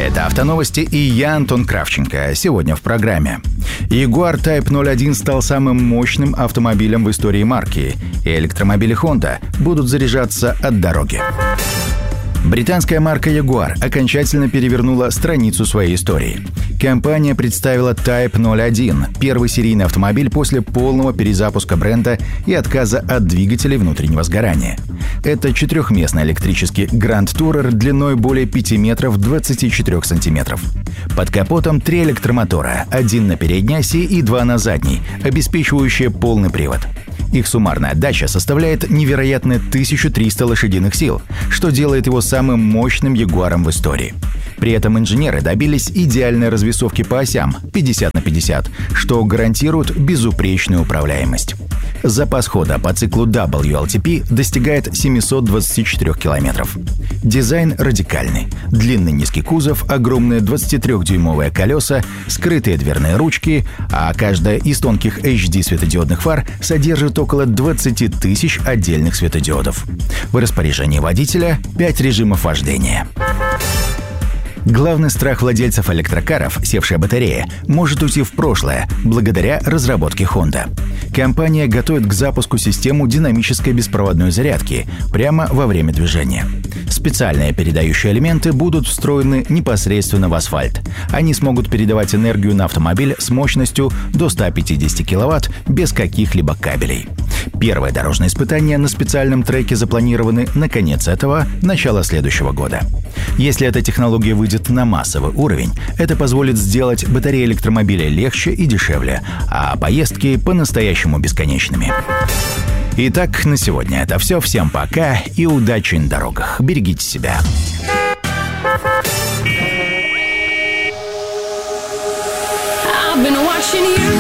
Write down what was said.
Это «Автоновости» и я, Антон Кравченко. Сегодня в программе. Jaguar Type 01 стал самым мощным автомобилем в истории марки, и электромобили Honda будут заряжаться от дороги. Британская марка Jaguar окончательно перевернула страницу своей истории. Компания представила Type 01, первый серийный автомобиль после полного перезапуска бренда и отказа от двигателей внутреннего сгорания. Это четырехместный электрический Grand Tourer длиной более 5 метров 24 сантиметров. Под капотом 3 электромотора, один на передней оси и 2 на задней, обеспечивающие полный привод. Их суммарная отдача составляет невероятные 1300 лошадиных сил, что делает его самым мощным Ягуаром в истории. При этом инженеры добились идеальной развесовки по осям 50/50, что гарантирует безупречную управляемость. Запас хода по циклу WLTP достигает 724 километров. Дизайн радикальный. Длинный низкий кузов, огромные 23-дюймовые колеса, скрытые дверные ручки, а каждая из тонких HD-светодиодных фар содержит около 20 тысяч отдельных светодиодов. В распоряжении водителя 5 режимов вождения. Главный страх владельцев электрокаров, севшая батарея, может уйти в прошлое благодаря разработке Honda. Компания готовит к запуску систему динамической беспроводной зарядки прямо во время движения. Специальные передающие элементы будут встроены непосредственно в асфальт. Они смогут передавать энергию на автомобиль с мощностью до 150 кВт без каких-либо кабелей. Первые дорожные испытания на специальном треке запланированы на конец этого, начало следующего года. Если эта технология выйдет на массовый уровень, это позволит сделать батареи электромобиля легче и дешевле, а поездки по-настоящему бесконечными. Итак, на сегодня это все. Всем пока и удачи на дорогах. Берегите себя. I've been watching you.